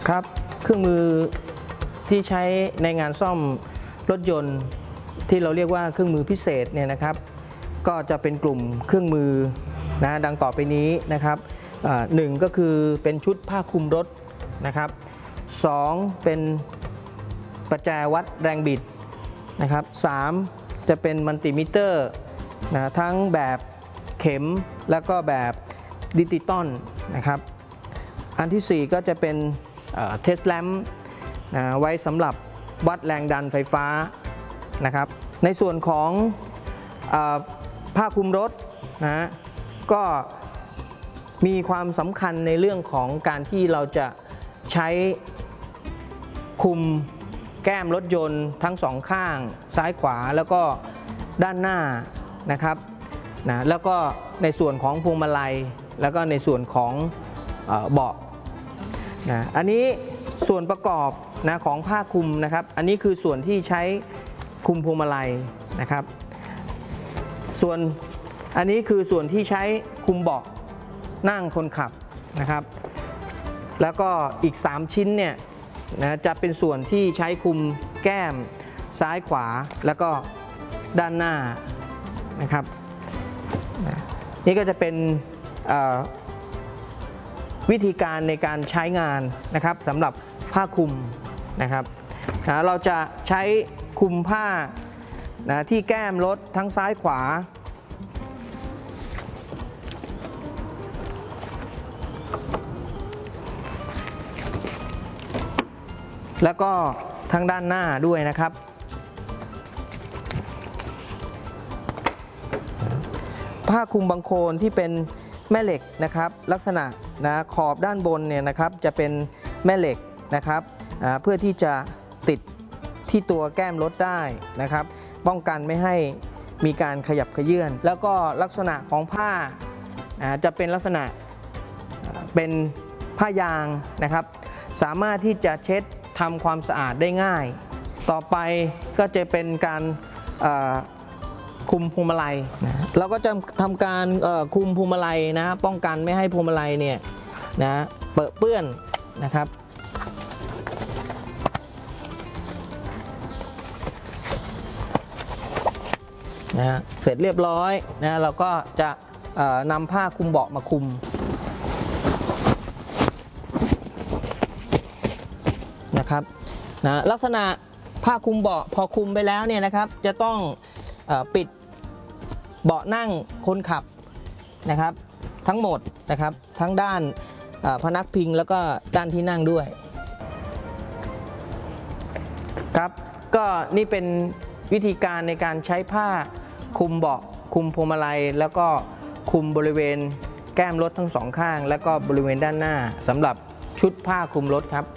ครับเครื่องมือที่ใช้ในงานซ่อมรถยนต์ที่เราเรียกว่าเครื่องมือพิเศษเนี่ยนะครับก็จะเป็นกลุ่มเครื่องมือนะดังต่อไปนี้นะครับหนึ่งก็คือเป็นชุดผ้าคลุมรถนะครับสองเป็นประแจวัดแรงบิดนะครับสามจะเป็นมัลติมิเตอร์นะทั้งแบบเข็มแล้วก็แบบดิจิตอลนะครับอันที่4ก็จะเป็นเทสแลมป์ไว้สำหรับวัดแรงดันไฟฟ้านะครับในส่วนของผ้าคลุมรถนะก็มีความสำคัญในเรื่องของการที่เราจะใช้คลุมแก้มรถยนต์ทั้งสองข้างซ้ายขวาแล้วก็ด้านหน้านะครับนะแล้วก็ในส่วนของพวงมาลัยแล้วก็ในส่วนของเบาะนะอันนี้ส่วนประกอบนะของผ้าคลุมนะครับอันนี้คือส่วนที่ใช้คลุมพวงมาลัยนะครับส่วนอันนี้คือส่วนที่ใช้คลุมเบาะนั่งคนขับนะครับแล้วก็อีก3ชิ้นเนี่ยนะจะเป็นส่วนที่ใช้คลุมแก้มซ้ายขวาแล้วก็ด้านหน้านะครับนี่ก็จะเป็นวิธีการในการใช้งานนะครับสำหรับผ้าคลุมนะครับเราจะใช้คลุมผ้านะที่แก้มรถทั้งซ้ายขวาแล้วก็ทางด้านหน้าด้วยนะครับผ้าคลุมบังโคลนที่เป็นแม่เหล็กนะครับลักษณะนะขอบด้านบนเนี่ยนะครับจะเป็นแม่เหล็กนะครับเพื่อที่จะติดที่ตัวแก้มรถได้นะครับป้องกันไม่ให้มีการขยับเขยื้อนแล้วก็ลักษณะของผ้าจะเป็นลักษณะเป็นผ้ายางนะครับสามารถที่จะเช็ดทำความสะอาดได้ง่ายต่อไปก็จะเป็นการคลุมพวงมาลัยนะเราก็จะทำการคลุมพวงมาลัยนะป้องกันไม่ให้พวงมาลัยเนี่ยนะเปื้อนนะครับนะเสร็จเรียบร้อยนะเราก็จะนำผ้าคลุมเบาะมาคลุมนะครับนะลักษณะผ้าคลุมเบาะพอคลุมไปแล้วเนี่ยนะครับจะต้องปิดเบาะนั่งคนขับนะครับทั้งหมดนะครับทั้งด้านพนักพิงแล้วก็ด้านที่นั่งด้วยครับก็นี่เป็นวิธีการในการใช้ผ้าคลุมเบาะคลุมพวงมาลัยแล้วก็คลุมบริเวณแก้มรถทั้งสองข้างแล้วก็บริเวณด้านหน้าสำหรับชุดผ้าคลุมรถครับ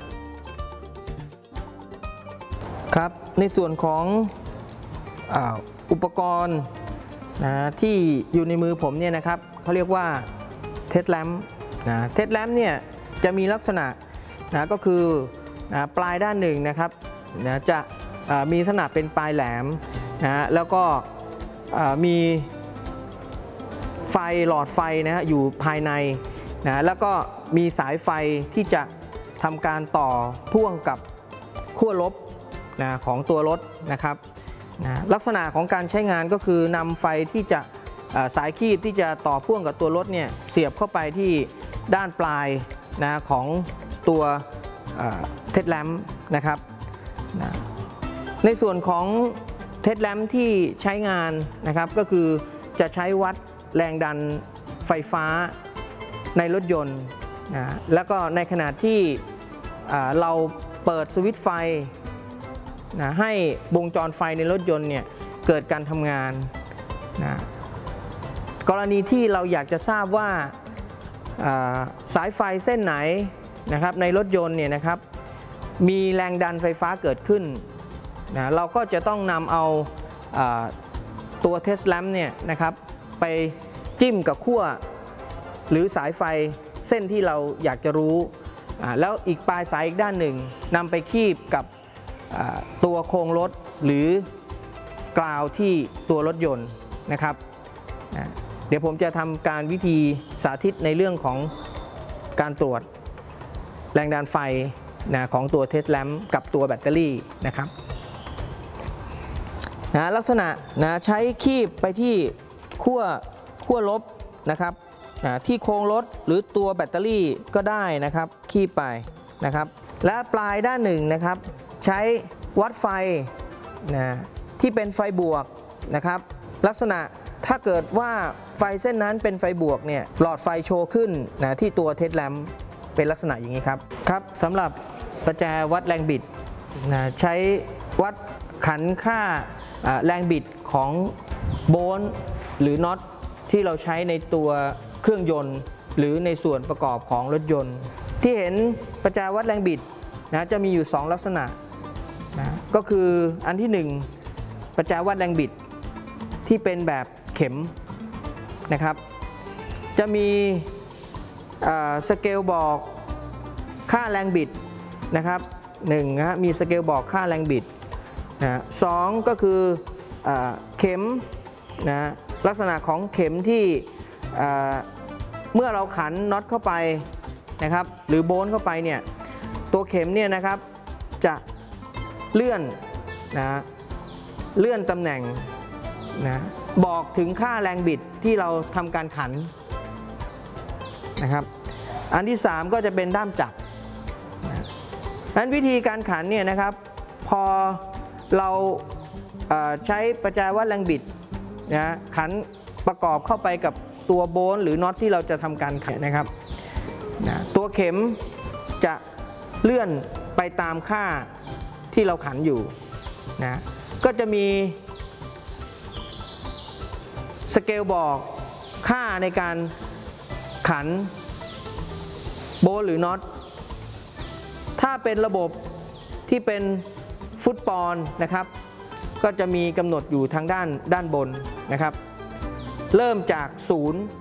ครับในส่วนของอุปกรณ์นะที่อยู่ในมือผมเนี่ยนะครับเขาเรียกว่าเทสแลมป์นะเทสแลมป์เนี่ยจะมีลักษณะนะก็คือนะปลายด้านหนึ่งนะครับนะจะมีลักษณะเป็นปลายแหลมนะแล้วก็มีไฟหลอดไฟนะฮะอยู่ภายในนะแล้วก็มีสายไฟที่จะทำการต่อพ่วงกับขั้วลบนะของตัวรถนะครับนะลักษณะของการใช้งานก็คือนำไฟที่จะสายคีบที่จะต่อพ่วงกับตัวรถเนี่ยเสียบเข้าไปที่ด้านปลายนะของตัวเทสแลมป์นะครับนะในส่วนของเทสแลมป์ที่ใช้งานนะครับก็คือจะใช้วัดแรงดันไฟฟ้าในรถยนต์นะแล้วก็ในขณะที่เราเปิดสวิตช์ไฟนะให้วงจรไฟในรถยนต์เนี่ยเกิดการทำงานนะกรณีที่เราอยากจะทราบว่าสายไฟเส้นไหนนะครับในรถยนต์เนี่ยนะครับมีแรงดันไฟฟ้าเกิดขึ้นนะเราก็จะต้องนำเอาตัวเทสแลมป์เนี่ยนะครับไปจิ้มกับขั้วหรือสายไฟเส้นที่เราอยากจะรู้แล้วอีกปลายสายอีกด้านหนึ่งนำไปคีบกับตัวโครงรถหรือกราวที่ตัวรถยนต์นะครับเดี๋ยวผมจะทำการวิธีสาธิตในเรื่องของการตรวจแรงดันไฟนะของตัวเทสแลมกับตัวแบตเตอรี่นะครับนะลักษณะนะใช้คีบไปที่ขั้วลบนะครับนะที่โครงรถหรือตัวแบตเตอรี่ก็ได้นะครับคีบไปนะครับและปลายด้านหนึ่งนะครับใช้วัดไฟนะที่เป็นไฟบวกนะครับลักษณะถ้าเกิดว่าไฟเส้นนั้นเป็นไฟบวกเนี่ยหลอดไฟโชว์ขึ้นนะที่ตัวเทสแลมเป็นลักษณะอย่างนี้ครับครับสำหรับประแจวัดแรงบิดนะใช้วัดขันค่าแรงบิดของโบลต์หรือน็อตที่เราใช้ในตัวเครื่องยนต์หรือในส่วนประกอบของรถยนต์ที่เห็นประแจวัดแรงบิดนะจะมีอยู่2ลักษณะนะก็คืออันที่1ประแจวัดแรงบิดที่เป็นแบบเข็มนะครับจะมีสเกลบอกค่าแรงบิดนะครับ1มีสเกลบอกค่าแรงบิดนะ2ก็คือเข็มนะลักษณะของเข็มที่เมื่อเราขันน็อตเข้าไปนะครับหรือโบลต์เข้าไปเนี่ยตัวเข็มเนี่ยนะครับจะเลื่อนตำแหน่งนะบอกถึงค่าแรงบิดที่เราทำการขันนะครับอันที่3ก็จะเป็นด้ามจับนั้นวิธีการขันเนี่ยนะครับพอเราใช้ประแจวัดแรงบิดนะขันประกอบเข้าไปกับตัวโบลต์หรือน็อตที่เราจะทำการขันนะครับนะตัวเข็มจะเลื่อนไปตามค่าที่เราขันอยู่นะก็จะมีสเกลบอกค่าในการขันโบลต์หรือน็อตถ้าเป็นระบบที่เป็นฟุตปอนนะครับก็จะมีกำหนดอยู่ทางด้านบนนะครับเริ่มจาก0